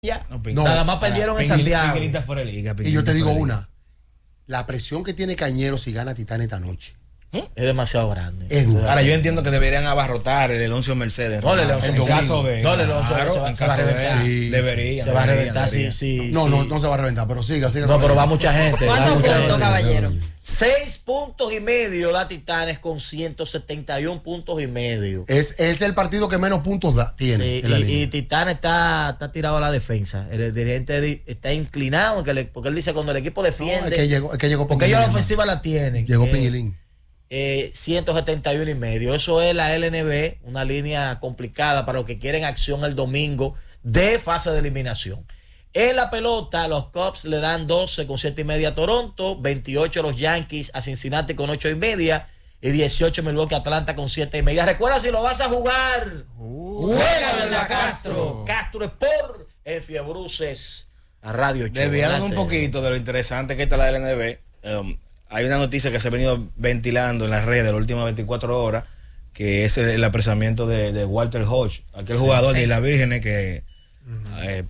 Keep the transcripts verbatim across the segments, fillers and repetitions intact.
Ya, no, no, nada más perdieron en Santiago. Fuera de liga, y yo te digo una, la presión que tiene Cañero si gana Titán esta noche ¿Mm? es demasiado grande. Es duro. Ahora yo entiendo que deberían abarrotar el Eloncio Mercedes. No, el en caso de. No, el Eloncio claro, en caso de. Sí, deberían. Se va a deberían, reventar, deberían. sí, sí. No, sí. no, no se va a reventar, pero siga, siga. No, pero va mucha gente. ¿Cuántos puntos, caballero? Seis puntos y medio la Titanes con ciento setenta y un puntos y medio. Es, es el partido que menos puntos da, tiene. Sí, en la y, liga. y Titanes está, está tirado a la defensa. El dirigente di- está inclinado que le- porque él dice cuando el equipo defiende. No, es que llegó, es que llegó porque ellos la Pinguilín, ofensiva la tienen. Llegó Eh, Pinguilín. Eh, ciento setenta y uno y medio. Eso es la L N B, una línea complicada para los que quieren acción el domingo de fase de eliminación. En la pelota, los Cubs le dan doce con siete y media a Toronto, veintiocho los Yankees a Cincinnati con ocho y media y dieciocho Milwaukee Atlanta con siete y media. Recuerda, si lo vas a jugar, Uh, juega de la Castro. Castro Sport en Fiebruces a Radio Show. Desviando un poquito de lo interesante que está la L N B, um, hay una noticia que se ha venido ventilando en las redes de las últimas veinticuatro horas, que es el, el apresamiento de, de Walter Hodge, aquel sí, jugador sí. de Islas Vírgenes que uh-huh. eh,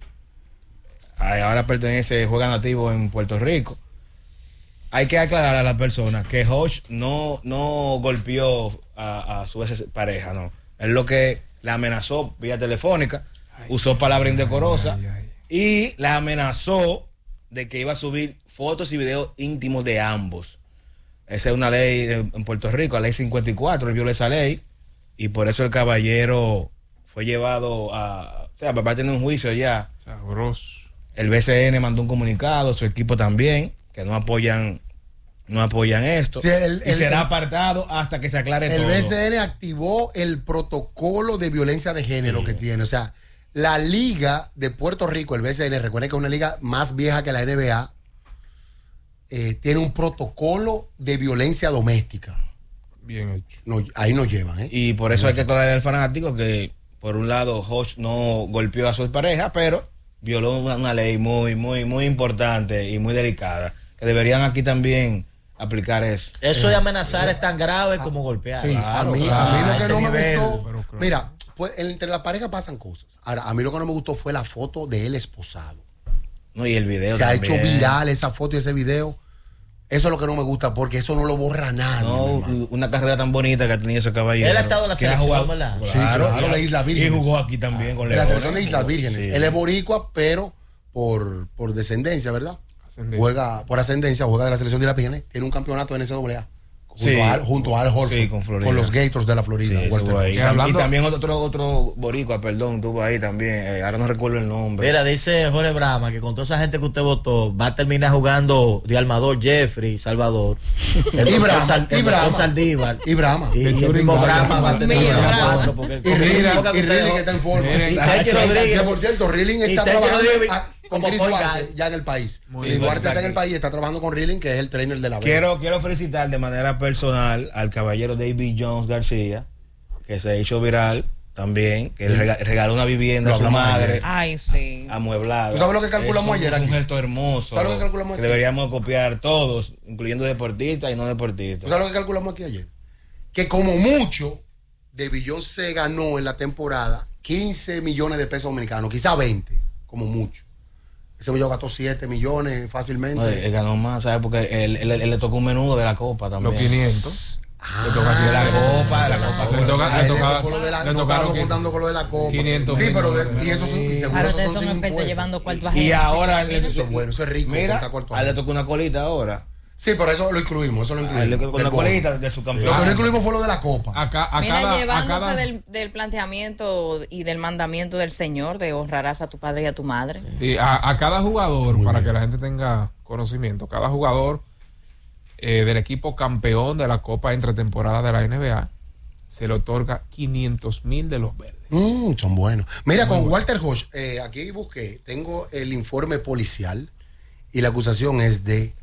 ahora pertenece, juega nativo en Puerto Rico. Hay que aclarar a las personas que Hodge no, no golpeó a, a su ex pareja, no. Él lo que la amenazó vía telefónica, ay, usó palabras indecorosas y la amenazó de que iba a subir fotos y videos íntimos de ambos. Esa es una ley en Puerto Rico, la ley cincuenta y cuatro, él violó esa ley y por eso el caballero fue llevado a... O sea, papá tiene un juicio ya. Sabroso. El B C N mandó un comunicado, su equipo también, que no apoyan no apoyan esto. Sí, el, y el, será el, apartado hasta que se aclare el todo. El B C N activó el protocolo de violencia de género sí. que tiene. O sea, la liga de Puerto Rico, el B C N, recuerden que es una liga más vieja que la N B A, eh, tiene un protocolo de violencia doméstica. Bien hecho. No, ahí nos llevan, ¿eh? Y por eso hay que aclarar al fanático que, por un lado, Hodge no golpeó a su pareja, pero violó una, una ley muy, muy, muy importante y muy delicada, que deberían aquí también aplicar eso. Eso de amenazar eh, es tan grave ah, como golpear. Sí, claro, a mí, claro, a mí lo que no nivel, me gustó, claro. mira, pues entre las parejas pasan cosas. Ahora, a mí lo que no me gustó fue la foto de él esposado. No, y el video Se también. ha hecho viral esa foto y ese video. Eso es lo que no me gusta, porque eso no lo borra nadie. No, una carrera tan bonita que ha tenido ese caballero. Él ha estado en la selección, ¿verdad? Sí, claro, claro, de Islas Vírgenes. Y jugó aquí también ah, con León. La selección de Islas Vírgenes. Sí. Él es boricua, pero por, por descendencia, ¿verdad? Ascendencia. Juega por ascendencia, juega de la selección de Islas Vírgenes. Tiene un campeonato en N C A A. Junto, sí, a, junto a Al Horford, sí, con, con los Gators de la Florida. Sí, ahí. Y, hablando... y también otro otro boricua, perdón, tuvo ahí también. Eh, ahora no recuerdo el nombre. Mira, dice Jorge Brahma que con toda esa gente que usted votó va a terminar jugando de armador Jeffrey, Salvador. El y Brahma, Sal, y Brahma. Saldívar. Y Brahma. Y, y el mismo Brahma va a terminar jugando. Porque y Rilling que está en forma. Y Techi Rodríguez. Que por cierto, Rilling está trabajando con Chris Duarte ya en el país. Chris Duarte está en el país y está trabajando con Rilling, que es el trainer de la B. Quiero, quiero felicitar de manera personal al caballero David Jones García, que se hizo viral también, que sí. regaló una vivienda a su madre. Ayer. Ay, sí. Amueblada. ¿Tú sabes lo que calculamos Eso ayer es aquí? Un gesto hermoso. ¿Sabes lo que calculamos aquí? Que deberíamos copiar todos, incluyendo deportistas y no deportistas. ¿Tú sabes lo que calculamos aquí ayer? Que como mucho, David Jones se ganó en la temporada quince millones de pesos dominicanos, quizá veinte, como mucho. Ese yo gastó siete millones fácilmente. No, él ganó más, ¿sabes? Porque él, él, él, él le tocó un menudo de la copa también. Los quinientos. Ah, le toca aquí de la copa, de la copa. Le toca, le toca, lo de la, le no tocaron contando con lo de la copa. quinientos sí, pero de, y eso son, y seguro ahora esos ustedes son son expertos llevando cuartos ajenos. Y ahora, eso es bueno, eso es rico. Mira, a él le tocó una colita ahora. Sí, pero eso lo incluimos, eso lo incluimos. Con la colita de su campeón. Lo que no incluimos fue lo de la copa. Acá, a Mira, cada, llevándose a cada... del, del planteamiento y del mandamiento del Señor de honrarás a tu padre y a tu madre. Sí, a, a cada jugador, Muy para bien. que la gente tenga conocimiento, cada jugador eh, del equipo campeón de la Copa entre temporada de la N B A se le otorga quinientos mil de los verdes. Mm, son buenos. Mira, Muy con bueno. Walter Hodge, eh, aquí busqué, tengo el informe policial y la acusación es de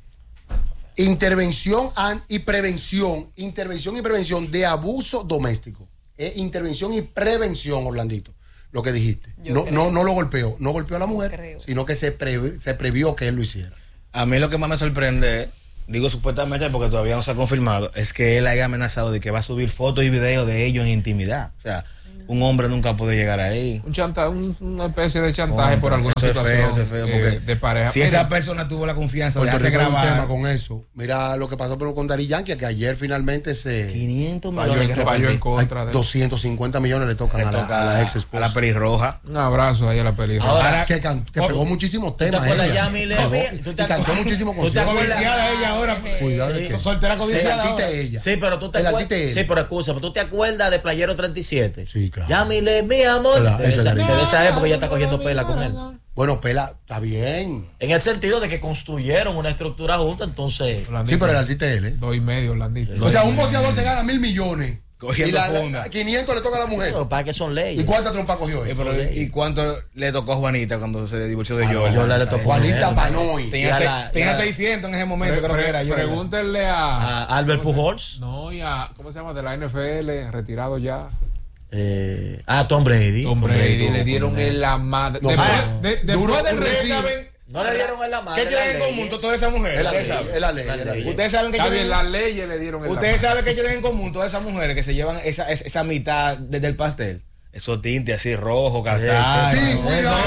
intervención y prevención, intervención y prevención de abuso doméstico. Eh, intervención y prevención, Orlandito, lo que dijiste. No, no, no lo golpeó, no golpeó a la mujer, creo. Sino que se, pre, se previó que él lo hiciera. A mí lo que más me sorprende, digo supuestamente porque todavía no se ha confirmado, es que él haya amenazado de que va a subir fotos y videos de ellos en intimidad. O sea, Un hombre nunca puede llegar ahí. Un chanta, un- una especie de chantaje Contra, por alguna eso es situación feo, eso es feo, eh, porque de pareja. Si Mire, esa persona tuvo la confianza de Puerto hacer Rico hay un tema grabar con eso. Mira lo que pasó pero con Dari Yankee, que ayer finalmente se quinientos falló, millones en, que falló en repartir. contra hay de doscientos cincuenta millones le tocan Le a la, toca a la ex a esposa. la pelirroja. Un abrazo ahí a la película. Ahora, que, can- que por- pegó muchísimos ¿Tú te temas. acuerdas, ella. Yamile? Pegó- ¿Tú te y cantó acuerdas- muchísimos tú te conciertos. acuerdas- Codiciada ella ahora. Cuidado de Sí. que. Soltera El codiciada artista ahora. es ella. Sí, pero tú te El acuerdas. artista es Sí, él. pero excusa, pero tú te acuerdas de Playero treinta y siete. Sí, claro. Yamile, mi amor. Claro, de, esa esa, es la de línea. esa época ya está cogiendo pela con él. Bueno, Pela, está bien. En el sentido de que construyeron una estructura junta, entonces. Sí, pero el artista es él, ¿eh? Dos y medio, Orlandito. O sea, un boxeador se gana mil millones. Cogiendo y la, la- funda. quinientos le toca a la mujer. Pero para que son leyes. ¿Y cuántas trompas cogió Eh, eso? pero, ¿y cuánto le tocó a Juanita cuando se divorció de Ah, Jordan? Jordan le tocó Juanita mujer. Banoy. Tenía, Y a se- la- tenía y a la- seiscientos en ese momento, Pre- creo que pre- era Jordan. Pregúntenle a, A Albert ¿cómo se- Pujols. No, y a, ¿cómo se llama? De la N F L, retirado ya. Eh, ah, Tom Brady. Tom Brady tuvo le dieron con en la madre. No, después ah, de- duro, después del ustedes retiro. saben- No le dieron en la mano. ¿Qué tienen en común todas esas mujeres? Es la Ustedes ley, saben. es la ley, La es la ley. ley. Ustedes saben que Está tienen- bien, las leyes le dieron en la Ustedes mano. saben que tienen en común todas esas mujeres que se llevan esa, esa, esa mitad desde el pastel. Esos tintes así rojo, castaño. Sí, cuidado.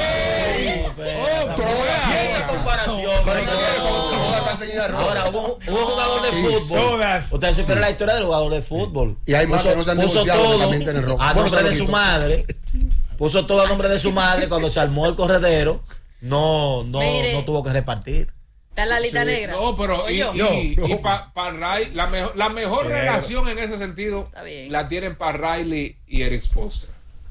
Toda comparación. Ahora, hubo, hubo un jugador de Sí, fútbol. todas. Ustedes supieron la historia del jugador de fútbol. Y hay más que no se han puso divorciado, que todo también tienen rojo. a Bueno, nombre se lo de su quito. madre. Puso todo a nombre de su madre. Cuando se armó el corredero, no, no, Mire. no tuvo que repartir. Está en la lista negra. No, pero y, Oye, y, y pa- pa Riley, la, mejor la mejor Sí. relación en ese sentido Está bien. la tienen para Riley y Eric Spoelstra.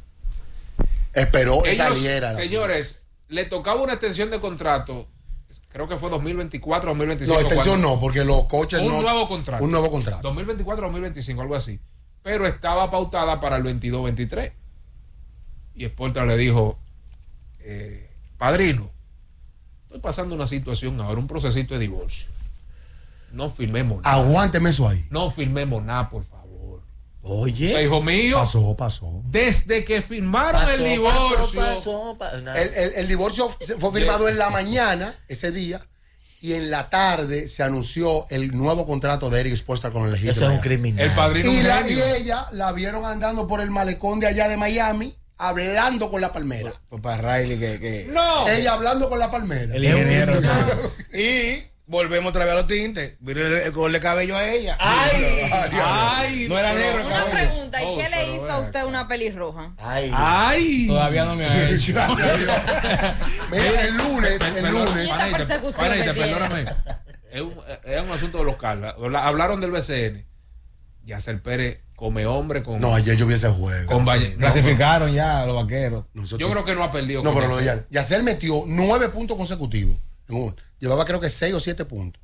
Esperó que Ellos, saliera. la- señores, le tocaba una extensión de contrato, creo que fue dos mil veinticuatro o dos mil veinticinco. No, extensión cuando- no, porque los coches Un no. nuevo contrato. Un nuevo contrato. dos mil veinticuatro o dos mil veinticinco, algo así. Pero estaba pautada para el veintidós veintitrés. Y Spoelstra le dijo, eh, padrino, estoy pasando una situación ahora, un procesito de divorcio. No firmemos nada. Aguánteme eso ahí. No firmemos nada, por favor. O sea, Oye. hijo mío, Pasó, pasó. desde que firmaron Pasó, el divorcio, pasó, pasó, pa- na- El, el- el divorcio se- fue firmado en la mañana, ese día, y en la tarde se anunció el nuevo contrato de Eric Spoelstra con el Heat. Ese es un criminal. el padrino Y, un la, y genio. ella la vieron andando por el malecón de allá de Miami, hablando con la palmera. Fue para Riley que... que No. Ella hablando con la palmera. el ingeniero. Y volvemos otra vez a los tintes. Mire el, el color de cabello a ella. ¡Ay! Ay, No era pero- negro el Una cabello. pregunta, ¿y Oh, qué le pero hizo ven a usted acá. una pelirroja? ¡Ay! Ay. Todavía no me ha hecho. Gracias a Dios. Mira, el lunes, el Perdón, lunes. Y esta Juanita, persecución Juanita, que tiene. perdóname. Es un, es un asunto de local. Habla- Hablaron del B C N. Yacel Pérez come hombre con. No, ayer yo vi ese juego. con Valle- Clasificaron ya los vaqueros. Nosotros- Yo creo que no ha perdido. No, con pero lo de Yacel. Yacel. Yacel metió nueve puntos consecutivos. en un- Llevaba creo que seis o siete puntos.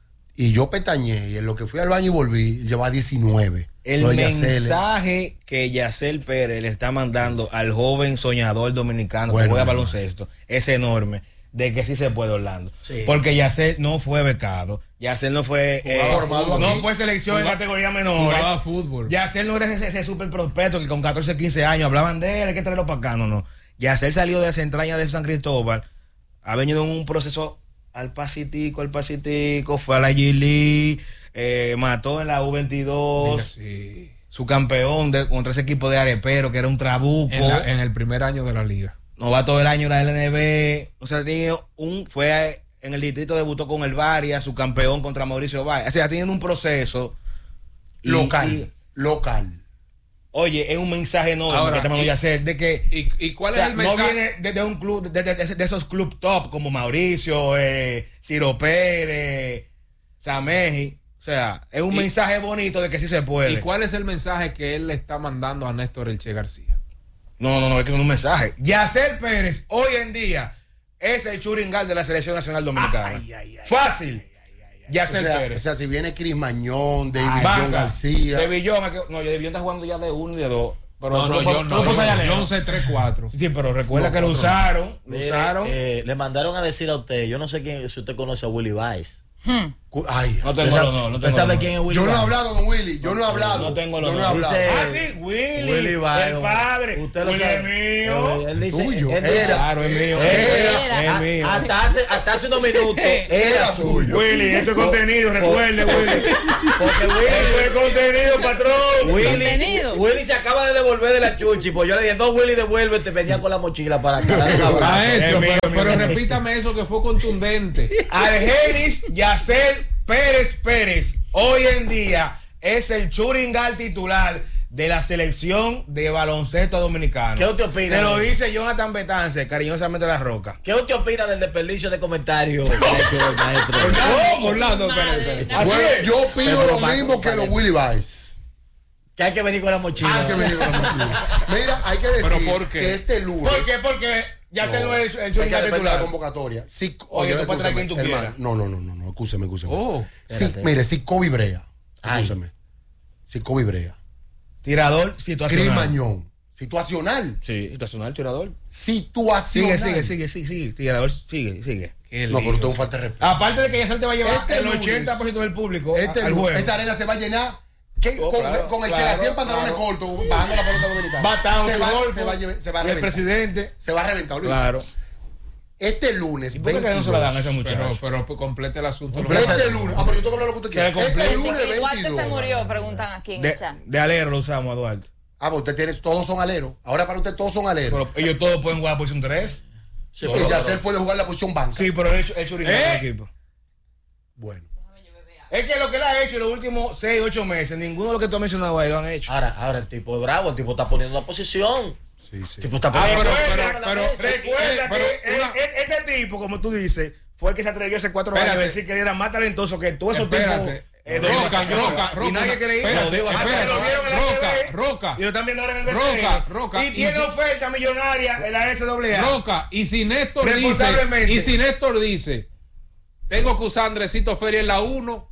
Y yo pestañé y en lo que fui al baño y volví, llevaba diecinueve. El Lo de Yacel, mensaje que Yacel Pérez le está mandando al joven soñador dominicano Bueno, que juega mi baloncesto es enorme. De que sí se puede, Orlando. Sí. Porque Yacel no fue becado. Yacel no fue. eh, Jugaba formado no aquí. fue selección en Jugaba- categoría menor. Jugaba fútbol. Yacel no era ese, ese super prospecto que con catorce, quince años hablaban de él, hay que traerlo para acá. No, no. Yacel salió de las entrañas de San Cristóbal. Ha venido en un proceso al pasitico, al pasitico. Fue a la G-League. Eh, mató en la U veintidós. Mira, sí. Su campeón de, contra ese equipo de Arepero, que era un trabuco. En, la- en el primer año de la liga. No va todo el año en la L N B. O sea, tiene un, fue a- en el distrito, debutó con el Varia, su campeón contra Mauricio Valle. O sea, tienen un proceso y- Local. y, local. oye, es un mensaje enorme Ahora, que te mandó y- a hacer de que ¿Y, y cuál o sea, es el no mensaje? viene de, de un club, de, de- de- de esos club top como Mauricio, eh, Ciro Pérez, Sameji. O sea, es un Y- mensaje bonito de que sí se puede. ¿Y cuál es el mensaje que él le está mandando a Néstor Elche García? No, no, no, es que no es un mensaje. Yacel Pérez, hoy en día, es el churingal de la Selección Nacional Dominicana. Fácil. O Yacel sea, Pérez. o sea, si viene Cris Mañón, David Banca. John García. De Billón, es que- no, de Billón está jugando ya de uno y de dos. Pero No, no, tú- yo tú no. lo puso allá Yo lejos. no sé tres cuatro. Sí, pero recuerda No, que lo otro. usaron. Lo Mire, usaron. eh, le mandaron a decir a usted, yo no sé quién, si usted conoce a Willy Vice. Cu- Ay, no ¿Usted tengo sabe, los no, no usted tengo sabe los quién es no. Willy yo no he Vice? hablado, don Willy. Yo no he hablado. no tengo yo los no he dos. hablado. Dice- Ah, sí, Willy. Willy Vice. el padre. Usted lo Willy sabe. es mío. Él dice, Tuyo. él dice- Era. Claro, es mío. Él- Era. era. Es A- mío. hasta, hace, hasta hace unos minutos era suyo. Willy, esto es contenido, recuerde, Willy. Porque Esto Willy, es contenido, patrón. Willy, Contenido. Willy se acaba de devolver de la chuchi. Pues yo le dije, no, Willy, devuélvete. Venía con la mochila para acá. Dale un abrazo. Maestro, Es mío, pero, mío, pero mío. repítame eso que fue contundente. Argenis Yacel Pérez Pérez, hoy en día es el churingal titular de la selección de baloncesto dominicano. ¿Qué usted opina? Te lo dice Jonathan Betance, cariñosamente La Roca. ¿Qué usted opina del desperdicio de comentarios, maestro? maestro? Orlando, Orlando, Madre, espera, espera. Así Bueno, es. yo opino Pero lo más mismo que los compadre. Willy Vice. Que hay que venir con la mochila. Hay que venir con la mochila. Mira, hay que decir ¿Pero por qué? que este lunes. ¿Por qué? Porque Yacel no, es el, el hay que churingal depender de la titular. convocatoria. Si, Oye, tú puedes traer escúchame, quien tú hermano. quieras. No, no, no, no, no, escúcheme, escúcheme. Oh, Si, espérate. mire, si Kobe Brea. Ay. Escúcheme. Si Kobe Brea. Tirador Cris situacional. Mañón. Situacional. Sí, situacional, tirador. Situacional. Sigue, sigue, sigue, sigue, sigue. Tirador, sigue, sigue. qué No, pero lío. tengo falta de respeto. Aparte de que Yacel te va a llevar Este el lunes, ochenta por ciento del público Este a- al lunes, juego. esa arena se va a llenar. ¿Qué? Oh, con, claro, con el claro, Chela cien pantalones claro. cortos, bajando la pelota dominicana. Va a estar se, un va, golfo, se va a llevar- se va a y el reventar. presidente. Se va a reventar. olvídate. Claro. Este lunes. ¿Y por qué no se la dan a ese veintidós, muchacho? Pero, pero pues, complete el asunto. Este lunes. Ah, pero yo tengo que hablar lo que usted Se le quiere. Este completa. lunes Desde que Duarte se veintidós. murió, preguntan aquí en De, el chat. de alero lo usamos a Duarte. Ah, pues usted tiene, todos son aleros. Ahora para usted todos son aleros. Pero ellos todos pueden jugar posición tres. Sí, Y pero- Yacel puede jugar la posición banca. Sí, pero él ha hecho un ¿Eh? equipo. Bueno. Es que lo que él ha hecho en los últimos seis, ocho meses, ninguno de los que tú has mencionado ahí lo han hecho. Ahora, ahora el tipo es bravo, el tipo está poniendo una posición. Sí, sí. El tipo está Ah, poniendo pero- una posición pero- en la pero- mesa. Recuerda pero que una- eh, eh, este tipo, como tú dices, fue el que se atrevió hace cuatro Espérate. años a decir que él era más talentoso que tú. Esos tipos. Espérate. eh, Roca, dominicano. Roca, Roca. Y nadie quiere ir. Espérate, Hasta espérate. que lo vieron en la Roca, C B. Roca. Y lo están viendo ahora en el Roca, B C N. Roca. Y Y tiene si- oferta millonaria en la S A A. Roca, y si Néstor dice, Responsablemente. y si Néstor dice, tengo que usar a Andresito Feria en la uno,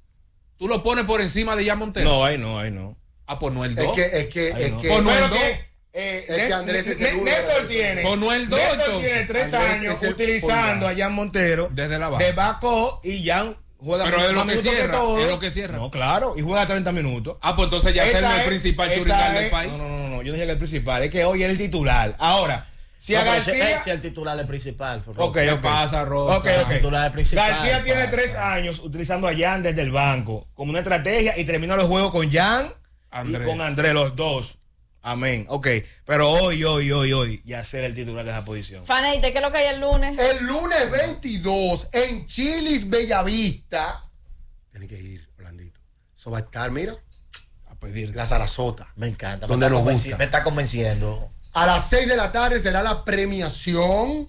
tú lo pones por encima de Jan Montero. No, ahí no, ahí no. Ah, pues no el Es dos. que, es que, Ahí es no. que. Con Pero el dos. que, eh, Es que Nét- Andrés es el Nét- uno de la Néstor selección. tiene. Con el dos, Néstor entonces. tiene tres Andrés años es el utilizando point a Jan Montero Desde la banca. de backup y Jan juega Pero mucho es lo más que minutos cierra, todo. es lo que cierra. No, claro, y juega treinta minutos. Ah, pues entonces ya es Esa el es- principal esa churingal es- del país. No, no, no, no, yo no dije que el principal, es que hoy es el titular. Ahora, si No, a pero ese- García. ese es el titular el principal. Roca. Ok, ¿Qué ok. pasa, Roca? Ok, ok. El titular principal, García tiene pasa. tres años utilizando a Jan desde el banco como una estrategia y termina los juegos con Jan Andrés. y con Andrés, los dos. Amén. Ok, pero hoy, hoy, hoy, hoy, ya ser el titular de esa posición. Faneite, ¿qué es lo que hay el lunes? El lunes veintidós en Chilis Bellavista. Tiene que ir, Orlandito. Eso va a estar, mira, A pedir. la Sarasota. Me encanta. Donde me, está nos convenci- gusta. me está convenciendo. A las seis de la tarde será la premiación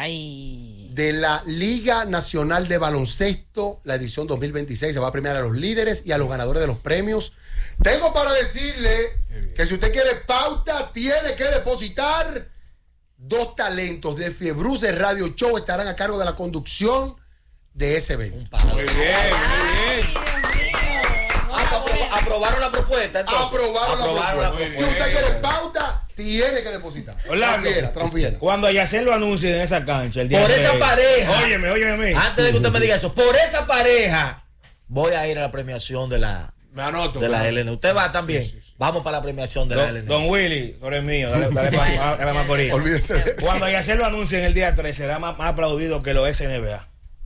Ay. de la Liga Nacional de Baloncesto, la edición dos mil veintiséis. Se va a premiar a los líderes y a los ganadores de los premios. Tengo para decirle que si usted quiere pauta, tiene que depositar. Dos talentos de Fiebruce Radio Show estarán a cargo de la conducción de ese evento. Un palo. Muy bien, muy Ay, bien. Dios mío. Ah, pues, Enhorabuena. aprobaron la propuesta. Entonces. Aprobaron, Aprobaron la la propuesta. propuesta. Si usted quiere pauta, tiene que depositar. Orlando, Transfiera, transfiera. cuando a Yacel lo anuncien en esa cancha, el día Por tres, esa pareja. Óyeme, óyeme a mí. Antes de que usted me diga eso, por esa pareja voy a ir a la premiación de la, Me anoto. de la me L N. ¿Usted va también? Vamos para la premiación de la L Don, N. don Willy, tú eres mío, dale, dale, dale, dale más por ahí. Olvídese de eso. Cuando Yacel lo anuncien el día tres, será más, más aplaudido que los ex N B A.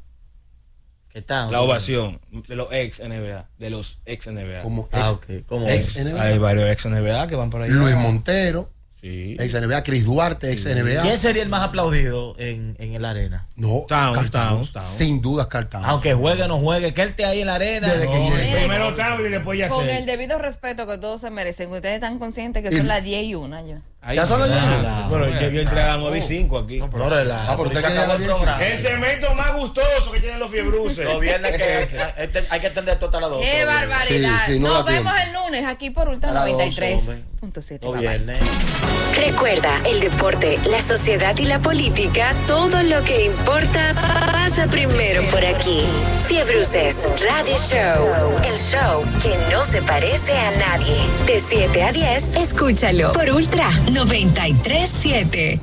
¿Qué tal? La ovación de los ex N B A, de los ex N B A. Como Ah, ex, ok. ¿Cómo ex es? N B A. Hay varios ex N B A que van por ahí. Luis Montero, Sí. ex N B A. Chris Duarte, ex N B A. ¿Quién sería el más aplaudido en, en la arena? No, Towns, Carl Towns, Towns. Towns. Sin duda, Carl Towns. Aunque juegue o no juegue, que él esté ahí en la arena. Desde que No, llegue. Mire, Primero Towns y después Con el Yacel. debido respeto que todos se merecen, ustedes están conscientes que Y- son las diez y una ya. Ay, Ya son las no, diez. no, Pero no, yo, yo entré a las nueve y cinco aquí. No, pero no sí. relaja. Ah, pero usted Se quería acabó la el diez. programa. El cemento más gustoso que tienen los fiebruces. Los viernes que Ese hay, este. este- hay que atender esto hasta las doce. ¡Qué los viernes. barbaridad! Sí, sí, no Nos da vemos tiempo. el lunes aquí por Ultra A las noventa y doce, tres punto siete. Los Bye, bye. viernes. Recuerda, el deporte, la sociedad y la política, todo lo que importa pasa primero por aquí. Fiebruces Radio Show, el show que no se parece a nadie. De siete a diez, escúchalo por Ultra noventa y tres punto siete.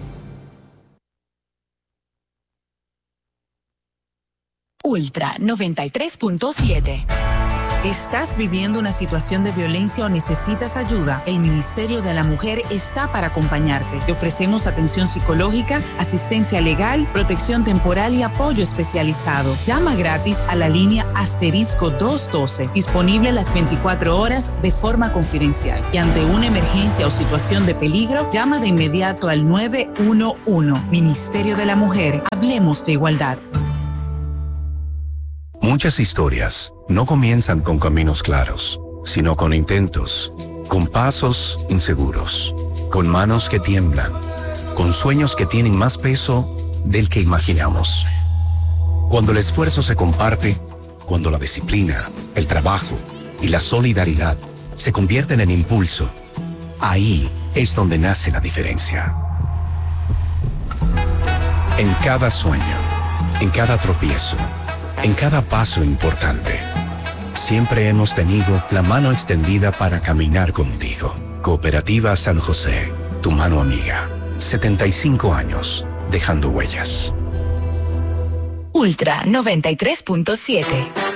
Ultra noventa y tres punto siete. ¿Estás viviendo una situación de violencia o necesitas ayuda? El Ministerio de la Mujer está para acompañarte. Te ofrecemos atención psicológica, asistencia legal, protección temporal y apoyo especializado. Llama gratis a la línea asterisco doscientos doce, disponible las veinticuatro horas de forma confidencial. Y ante una emergencia o situación de peligro, llama de inmediato al nueve uno uno. Ministerio de la Mujer, hablemos de igualdad. Muchas historias no comienzan con caminos claros, sino con intentos, con pasos inseguros, con manos que tiemblan, con sueños que tienen más peso del que imaginamos. Cuando el esfuerzo se comparte, cuando la disciplina, el trabajo y la solidaridad se convierten en impulso, ahí es donde nace la diferencia. En cada sueño, en cada tropiezo, en cada paso importante, siempre hemos tenido la mano extendida para caminar contigo. Cooperativa San José, tu mano amiga. setenta y cinco años, dejando huellas. Ultra noventa y tres punto siete.